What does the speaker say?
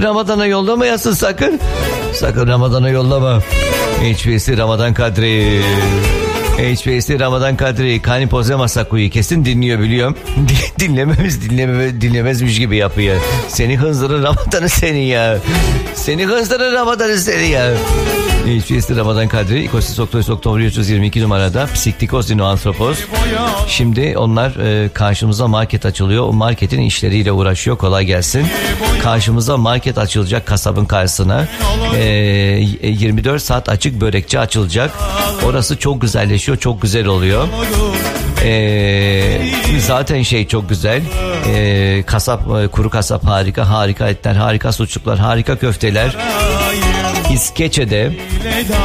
Ramazan'a yollamayasın sakın. Sakın Ramazan'a yollama. HPS Ramazan Kadri. HPS Ramazan Kadri. Kanipoze Masaku'yu kesin dinliyor biliyorum. Dinlemezmiş gibi yapıyor. Seni hınzırın Ramazan'ı seni ya. Seni hınzırın Ramazan'ı seni ya. HPS Ramazan Kadri. Ikosis Oktoyus Oktober 322 numarada. Psiktikoz Dinoantropoz. Şimdi onlar karşımıza market açılıyor. O marketin işleriyle uğraşıyor. Kolay gelsin. Karşımıza market açılacak kasabın karşısına. 24 saat açık börekçi açılacak. Orası çok güzelleşiyor. Çok güzel oluyor. Zaten şey çok güzel. Kasap, kuru kasap harika. Harika etler, harika sucuklar, harika köfteler. İskeçe'de